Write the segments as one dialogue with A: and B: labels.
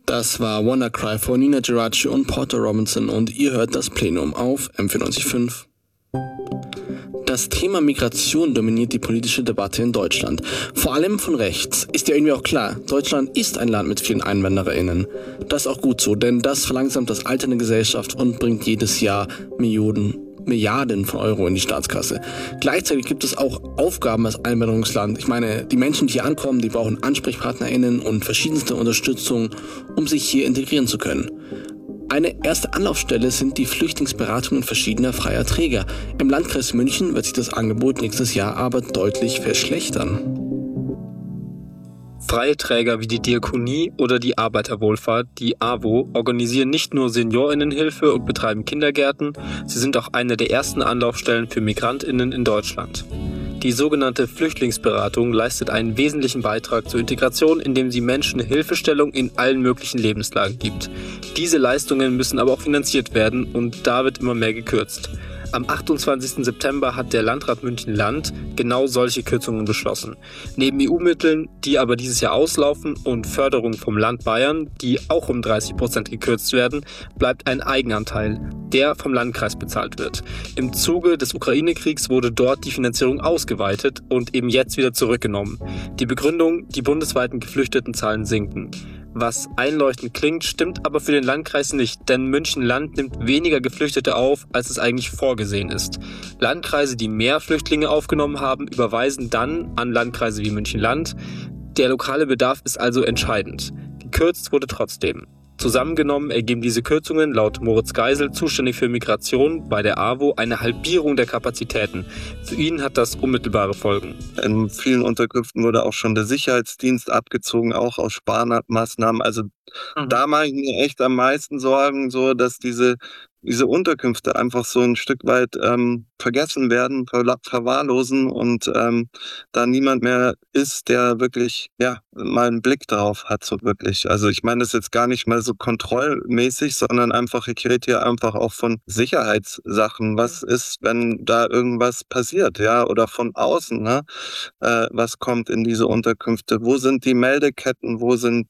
A: Das war WannaCry von Nina Geraci und Porter Robinson und ihr hört das Plenum auf M94.5. Das Thema Migration dominiert die politische Debatte in Deutschland. Vor allem von rechts. Ist ja irgendwie auch klar, Deutschland ist ein Land mit vielen EinwandererInnen. Das ist auch gut so, denn das verlangsamt das Alter der Gesellschaft und bringt jedes Jahr Milliarden von Euro in die Staatskasse. Gleichzeitig gibt es auch Aufgaben als Einwanderungsland. Ich meine, die Menschen, die hier ankommen, die brauchen AnsprechpartnerInnen und verschiedenste Unterstützung, um sich hier integrieren zu können. Eine erste Anlaufstelle sind die Flüchtlingsberatungen verschiedener freier Träger. Im Landkreis München wird sich das Angebot nächstes Jahr aber deutlich verschlechtern.
B: Freie Träger wie die Diakonie oder die Arbeiterwohlfahrt, die AWO, organisieren nicht nur SeniorInnenhilfe und betreiben Kindergärten, sie sind auch eine der ersten Anlaufstellen für MigrantInnen in Deutschland. Die sogenannte Flüchtlingsberatung leistet einen wesentlichen Beitrag zur Integration, indem sie Menschen Hilfestellung in allen möglichen Lebenslagen gibt. Diese Leistungen müssen aber auch finanziert werden und da wird immer mehr gekürzt. Am 28. September hat der Landrat München-Land genau solche Kürzungen beschlossen. Neben EU-Mitteln, die aber dieses Jahr auslaufen, und Förderung vom Land Bayern, die auch um 30% gekürzt werden, bleibt ein Eigenanteil, der vom Landkreis bezahlt wird. Im Zuge des Ukraine-Kriegs wurde dort die Finanzierung ausgeweitet und eben jetzt wieder zurückgenommen. Die Begründung: die bundesweiten Geflüchtetenzahlen sinken. Was einleuchtend klingt, stimmt aber für den Landkreis nicht, denn München-Land nimmt weniger Geflüchtete auf, als es eigentlich vorgesehen ist. Landkreise, die mehr Flüchtlinge aufgenommen haben, überweisen dann an Landkreise wie München-Land. Der lokale Bedarf ist also entscheidend. Gekürzt wurde trotzdem. Zusammengenommen ergeben diese Kürzungen laut Moritz Geisel, zuständig für Migration bei der AWO, eine Halbierung der Kapazitäten. Für ihn hat das unmittelbare Folgen.
C: In vielen Unterkünften wurde auch schon der Sicherheitsdienst abgezogen, auch aus Sparmaßnahmen. Also da mache ich mir echt am meisten Sorgen, so dass diese Unterkünfte einfach so ein Stück weit vergessen werden, verwahrlosen und da niemand mehr ist, der wirklich mal einen Blick drauf hat, so wirklich. Also ich meine das jetzt gar nicht mal so kontrollmäßig, sondern einfach, ich rede hier einfach auch von Sicherheitssachen. Was ist, wenn da irgendwas passiert, ja, oder von außen, ne? Was kommt in diese Unterkünfte? Wo sind die Meldeketten? Wo sind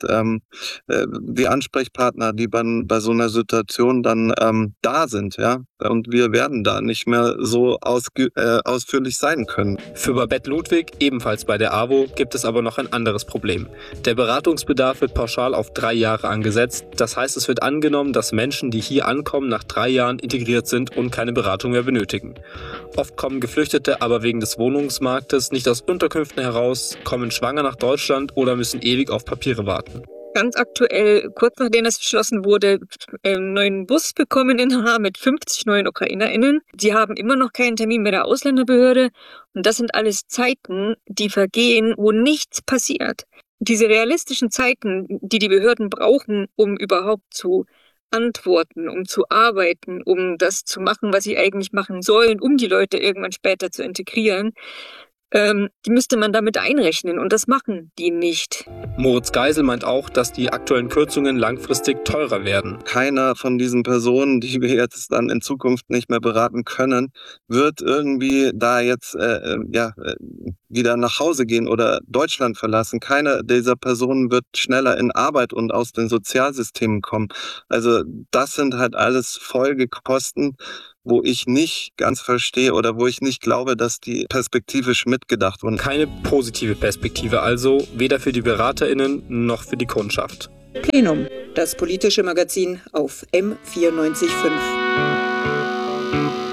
C: die Ansprechpartner, die bei so einer Situation dann da sind, ja, und wir werden da nicht mehr so ausführlich sein können.
B: Für Babette Ludwig, ebenfalls bei der AWO, gibt es aber noch ein anderes Problem. Der Beratungsbedarf wird pauschal auf 3 Jahre angesetzt. Das heißt, es wird angenommen, dass Menschen, die hier ankommen, nach 3 Jahren integriert sind und keine Beratung mehr benötigen. Oft kommen Geflüchtete aber wegen des Wohnungsmarktes nicht aus Unterkünften heraus, kommen schwanger nach Deutschland oder müssen ewig auf Papiere warten.
D: Ganz aktuell, kurz nachdem das beschlossen wurde, einen neuen Bus bekommen in Haar mit 50 neuen UkrainerInnen. Sie haben immer noch keinen Termin bei der Ausländerbehörde. Und das sind alles Zeiten, die vergehen, wo nichts passiert. Diese realistischen Zeiten, die die Behörden brauchen, um überhaupt zu antworten, um zu arbeiten, um das zu machen, was sie eigentlich machen sollen, um die Leute irgendwann später zu integrieren, die müsste man damit einrechnen und das machen die nicht.
B: Moritz Geisel meint auch, dass die aktuellen Kürzungen langfristig teurer werden.
C: Keiner von diesen Personen, die wir jetzt dann in Zukunft nicht mehr beraten können, wird irgendwie da jetzt wieder nach Hause gehen oder Deutschland verlassen. Keiner dieser Personen wird schneller in Arbeit und aus den Sozialsystemen kommen. Also das sind halt alles Folgekosten, wo ich nicht ganz verstehe oder wo ich nicht glaube, dass die perspektivisch mitgedacht wurden.
B: Keine positive Perspektive also, weder für die BeraterInnen noch für die Kundschaft.
E: Plenum, das politische Magazin auf M94.5.